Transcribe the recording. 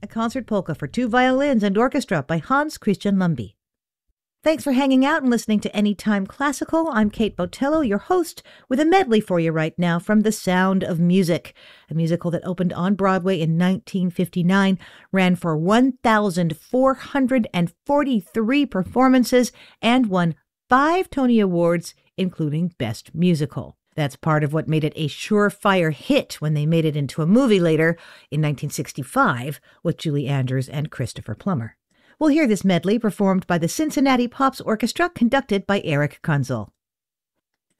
a concert polka for 2 violins and orchestra by Hans Christian Lumby. Thanks for hanging out and listening to Anytime Classical. I'm Kate Botello, your host, with a medley for you right now from The Sound of Music, a musical that opened on Broadway in 1959, ran for 1,443 performances, and won 5 Tony Awards, including Best Musical. That's part of what made it a surefire hit when they made it into a movie later in 1965 with Julie Andrews and Christopher Plummer. We'll hear this medley performed by the Cincinnati Pops Orchestra, conducted by Eric Kunzel.